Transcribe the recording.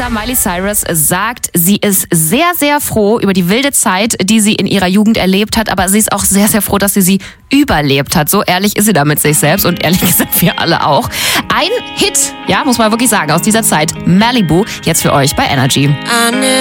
Schwester Miley Cyrus sagt, sie ist sehr, sehr froh über die wilde Zeit, die sie in ihrer Jugend erlebt hat, aber sie ist auch sehr, sehr froh, dass sie überlebt hat. So ehrlich ist sie da mit sich selbst und ehrlich gesagt wir alle auch. Ein Hit, ja, muss man wirklich sagen, aus dieser Zeit, Malibu, jetzt für euch bei Energy.